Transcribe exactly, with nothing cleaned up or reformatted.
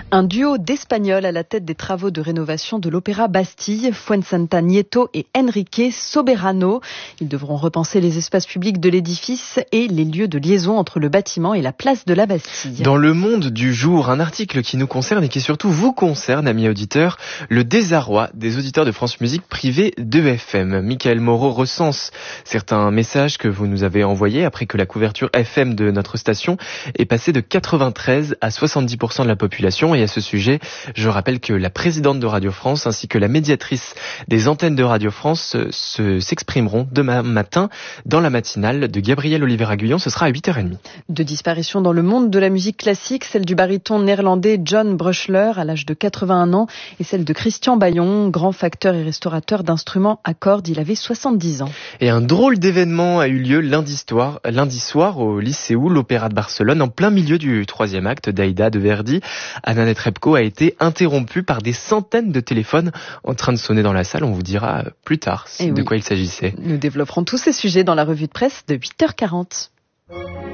Un duo d'Espagnols à la tête des travaux de rénovation de l'Opéra Bastille, Fuensanta Nieto et Enrique Soberano. Ils devront repenser les espaces publics de l'édifice et les lieux de liaison entre le bâtiment et la place de la Bastille. Dans Le Monde du jour, un article qui nous concerne et qui surtout vous concerne, amis auditeurs, le désarroi des auditeurs de France Musique privée de F M. Michael Moreau recense certains messages que vous nous avez envoyés après que la couverture F M de notre station est passée de quatre-vingt-treize à soixante-dix pour cent de la population. Et à ce sujet, je rappelle que la présidente de Radio France ainsi que la médiatrice des antennes de Radio France se, s'exprimeront demain matin dans la matinale de Gabriel Oliver-Aguillon. Ce sera à huit heures trente. De disparition dans le monde de la musique classique, celle du baryton néerlandais John Bruschler à l'âge de quatre-vingt-un ans et celle de Christian Bayon, grand facteur et restaurateur d'instruments à cordes. Il avait soixante-dix ans. Et un drôle d'événement a eu lieu lundi soir, lundi soir au Lycéum, l'Opéra de Barcelone, en plein milieu du troisième acte d'Aïda de Verdi. Anna Netrebko a été interrompue par des centaines de téléphones en train de sonner dans la salle. On vous dira plus tard de oui. quoi il s'agissait. Nous développerons tous ces sujets dans la revue de presse de huit heures quarante.